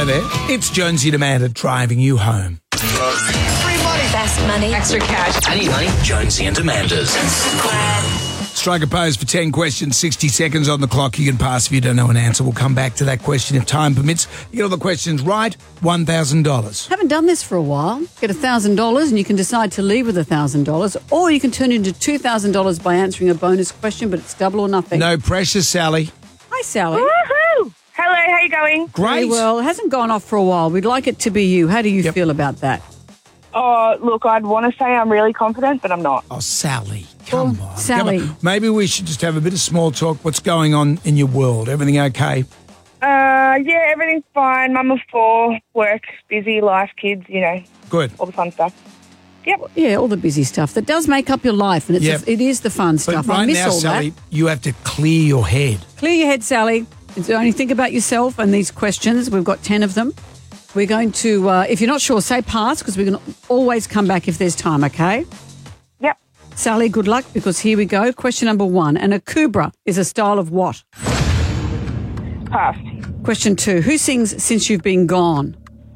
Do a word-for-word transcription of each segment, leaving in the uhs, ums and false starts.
Hello there. It's Jonesy and Amanda driving you home. Free money. Fast money. Extra cash. I need money. Jonesy and Amanda's. Strike a pose for ten questions, sixty seconds on the clock. You can pass if you don't know an answer. We'll come back to that question if time permits. You get all the questions right, one thousand dollars. Haven't done this for a while. Get one thousand dollars and you can decide to leave with one thousand dollars, or you can turn it into two thousand dollars by answering a bonus question, but it's double or nothing. No pressure, Sally. Hi, Sally. Woohoo! Hello, how you going? Great. Very well. It hasn't gone off for a while. We'd like it to be you. How do you Yep. feel about that? Oh, look, I'd want to say I'm really confident, but I'm not. Oh, Sally, come Oh, on. Sally. Come on. Maybe we should just have a bit of small talk. What's going on in your world? Everything okay? Uh, yeah, everything's fine. Mum of four, work, busy, life, kids, you know, Good. all the fun stuff. Yep. Yeah, all the busy stuff that does make up your life, and it's Yep. it is the fun But stuff. I right miss now, all Sally, that. you have to clear your head. Clear your head, Sally. It's only think about yourself and these questions. We've got ten of them. We're going to, uh, if you're not sure, say pass, because we're going to always come back if there's time, okay? Yep. Sally, good luck, because here we go. Question number one. An akubra is a style of what? Pass. Question two. Who sings Since You've Been Gone?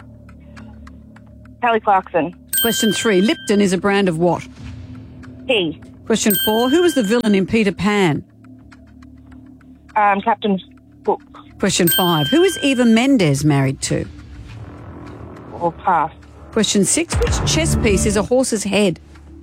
Kelly Clarkson. Question three. Lipton is a brand of what? He. Question four. Who was the villain in Peter Pan? Um, Captain Hook. Question five. Who is Eva Mendes married to? Or pass. Question six. Which chess piece is a horse's head?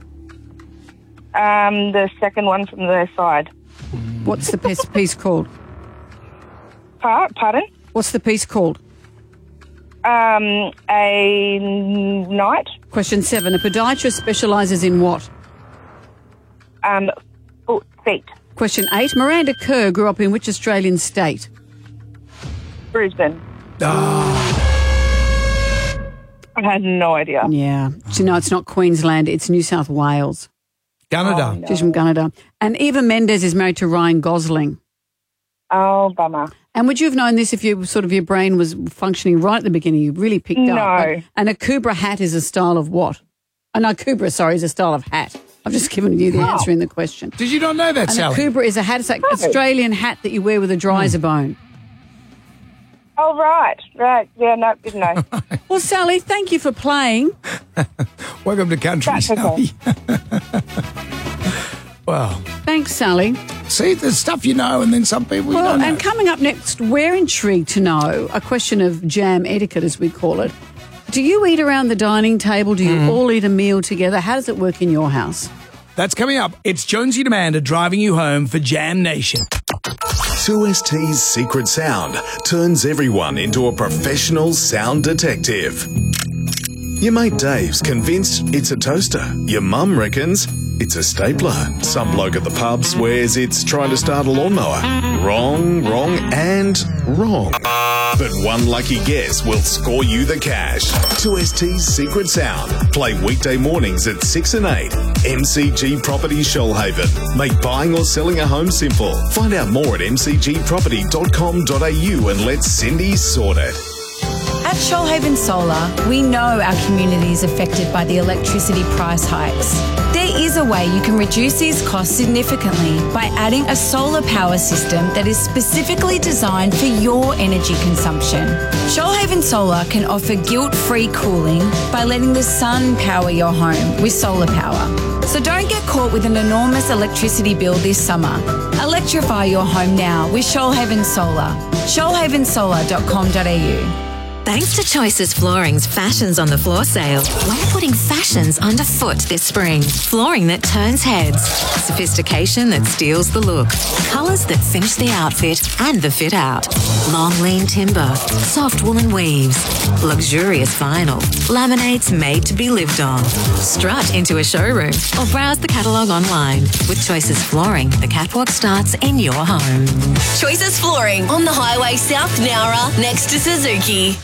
Um, the second one from the side. What's the piece piece called? Pa- pardon? What's the piece called? Um, a knight. Question seven. A podiatrist specialises in what? Um, foot, feet. Question eight. Miranda Kerr grew up in which Australian state? Brisbane. Ah. I had no idea. Yeah. So, no, it's not Queensland. It's New South Wales. Canada. Oh, no. She's from Canada. And Eva Mendes is married to Ryan Gosling. Oh, bummer. And would you have known this if you sort of your brain was functioning right at the beginning? You really picked No. up. But an akubra hat is a style of what? An akubra, sorry, is a style of hat. I've just given you the Oh. answer in the question. Did you not know that, An Sally? akubra is a hat. It's like an Australian hat that you wear with a dry as a bone. Oh, right. Right. Yeah, no, didn't know. Well, Sally, thank you for playing. Welcome to country, That's Sally. Well, Thanks, Sally. see, there's stuff you know and then some people you Well, don't know. and coming up next, we're intrigued to know a question of jam etiquette, as we call it. Do you eat around the dining table? Do you Mm. all eat a meal together? How does it work in your house? That's coming up. It's Jonesy and Amanda driving you home for Jam Nation. two S T's Secret Sound turns everyone into a professional sound detective. Your mate Dave's convinced it's a toaster. Your mum reckons it's a stapler. Some bloke at the pub swears it's trying to start a lawnmower. Wrong, wrong, and wrong. But one lucky guess will score you the cash. two S T's Secret Sound. Play weekday mornings at six and eight. M C G Property Shoalhaven. Make buying or selling a home simple. Find out more at m c g property dot com dot a u and let Cindy sort it. At Shoalhaven Solar, we know our community is affected by the electricity price hikes. There is a way you can reduce these costs significantly by adding a solar power system that is specifically designed for your energy consumption. Shoalhaven Solar can offer guilt-free cooling by letting the sun power your home with solar power. So don't get caught with an enormous electricity bill this summer. Electrify your home now with Shoalhaven Solar. shoalhaven solar dot com dot a u. Thanks to Choices Flooring's Fashions on the Floor sale, we're putting fashions underfoot this spring. Flooring that turns heads, sophistication that steals the look, colours that finish the outfit and the fit out. Long lean timber, soft woolen weaves, luxurious vinyl, laminates made to be lived on. Strut into a showroom or browse the catalogue online. With Choices Flooring, the catwalk starts in your home. Choices Flooring on the highway South Nowra next to Suzuki.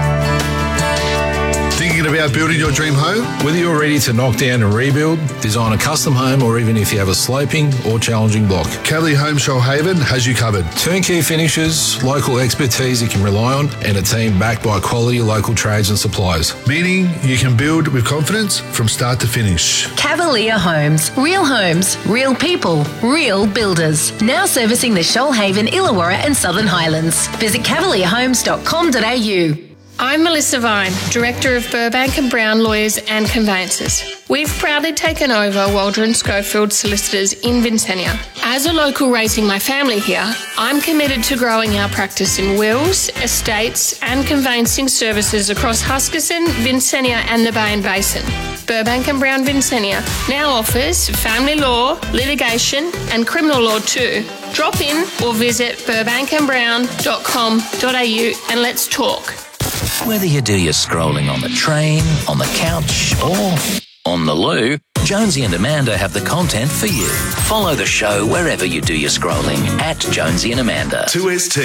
Thinking about building your dream home? Whether you're ready to knock down and rebuild, design a custom home, or even if you have a sloping or challenging block, Cavalier Home Shoalhaven has you covered. Turnkey finishes, local expertise you can rely on, and a team backed by quality local trades and suppliers. Meaning you can build with confidence from start to finish. Cavalier Homes. Real homes, real people, real builders. Now servicing the Shoalhaven, Illawarra and Southern Highlands. Visit cavalier homes dot com dot a u. I'm Melissa Vine, Director of Burbank and Brown Lawyers and Conveyancers. We've proudly taken over Waldron Schofield Solicitors in Vincennia. As a local raising my family here, I'm committed to growing our practice in wills, estates and conveyancing services across Huskisson, Vincennia and the Bay and Basin. Burbank and Brown Vincennia now offers family law, litigation and criminal law too. Drop in or visit burbank and brown dot com dot a u and let's talk. Whether you do your scrolling on the train, on the couch, or on the loo, Jonesy and Amanda have the content for you. Follow the show wherever you do your scrolling at Jonesy and Amanda. two S T